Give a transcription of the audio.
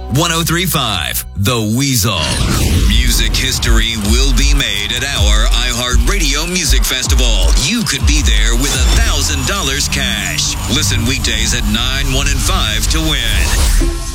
1035 The Weasel. Music history will be made at our iHeartRadio Music Festival. You could be there with $1,000 cash. Listen weekdays at 9, 1, and 5 to win.